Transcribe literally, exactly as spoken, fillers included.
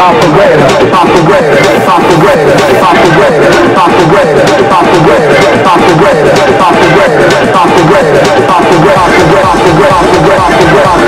operator, operator, operator, operator, operator, operator, operator, operator, operator, operator, operator, operator, operator, operator,